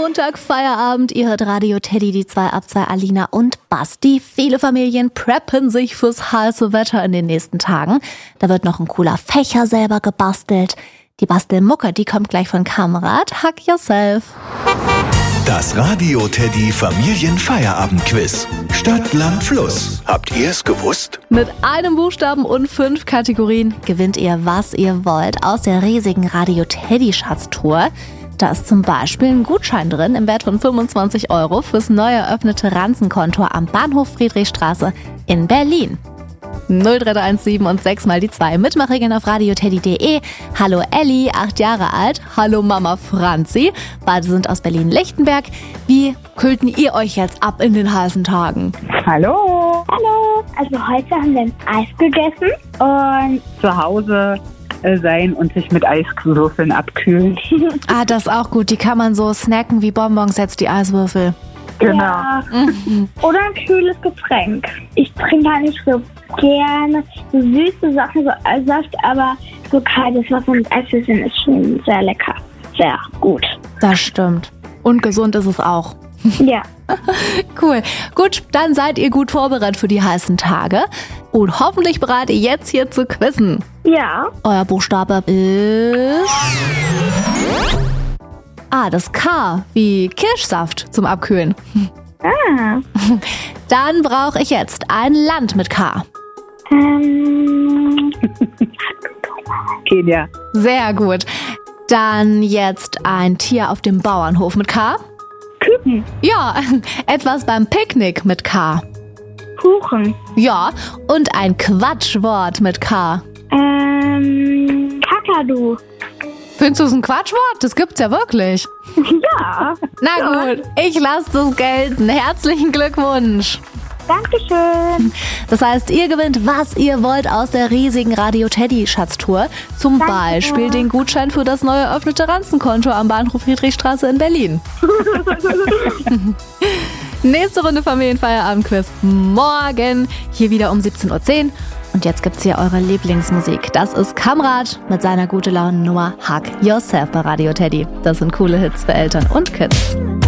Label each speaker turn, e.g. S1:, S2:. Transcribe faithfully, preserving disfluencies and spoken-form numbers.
S1: Montag, Feierabend. Ihr hört Radio Teddy, die zwei ab zwei, Alina und Basti. Viele Familien preppen sich fürs heiße Wetter in den nächsten Tagen. Da wird noch ein cooler Fächer selber gebastelt. Die Bastelmucke, die kommt gleich von Kamerad Hack Yourself.
S2: Das Radio Teddy Familienfeierabend-Quiz. Stadt, Land, Fluss. Habt ihr es gewusst?
S1: Mit einem Buchstaben und fünf Kategorien gewinnt ihr, was ihr wollt, aus der riesigen Radio Teddy Schatztour. Da ist zum Beispiel ein Gutschein drin im Wert von fünfundzwanzig Euro fürs neu eröffnete Ranzenkonto am Bahnhof Friedrichstraße in Berlin. null drei eins sieben und sechs mal die zwei. Mitmachen auf radioteddy punkt de. Hallo Elli, acht Jahre alt. Hallo Mama Franzi. Beide sind aus Berlin-Lichtenberg. Wie kühlten ihr euch jetzt ab in den heißen Tagen?
S3: Hallo.
S4: Hallo. Also heute haben wir ein Eis gegessen und
S3: Zu Hause äh, sein und sich mit Eiswürfeln abkühlen.
S1: Ah, das ist auch gut. Die kann man so snacken wie Bonbons jetzt, die Eiswürfel.
S3: Genau.
S4: ja. Oder ein kühles Getränk. Ich trinke gar nicht so gerne so süße Sachen, so Eissaft, aber so kaltes Wasser mit Eiswürfeln ist schon sehr lecker. Sehr gut.
S1: Das stimmt. Und gesund ist es auch.
S4: Ja.
S1: Cool. Gut, dann seid ihr gut vorbereitet für die heißen Tage. Und hoffentlich bereit, ihr jetzt hier zu quizzen.
S4: Ja.
S1: Euer Buchstabe ist... Ah, das K, wie Kirschsaft zum Abkühlen.
S4: Ah.
S1: Dann brauche ich jetzt ein Land mit K.
S4: Ähm.
S3: Kenia.
S1: Sehr gut. Dann jetzt ein Tier auf dem Bauernhof mit K.
S4: Küken.
S1: Ja, etwas beim Picknick mit K.
S4: Kuchen.
S1: Ja, und ein Quatschwort mit K.
S4: Ähm. Kakadu.
S1: Findest du es ein Quatschwort? Das gibt's ja wirklich.
S4: Ja.
S1: Na gut, ich lasse das gelten. Herzlichen Glückwunsch.
S4: Dankeschön.
S1: Das heißt, ihr gewinnt, was ihr wollt aus der riesigen Radio Teddy Schatztour. Zum
S4: Danke.
S1: Beispiel den Gutschein für das neu eröffnete Ranzenkonto am Bahnhof Friedrichstraße in Berlin. Nächste Runde Familienfeierabend-Quiz morgen. Hier wieder um siebzehn Uhr zehn. Und jetzt gibt's hier eure Lieblingsmusik. Das ist Kamrat mit seiner gute Laune Nummer Hug Yourself bei Radio Teddy. Das sind coole Hits für Eltern und Kids.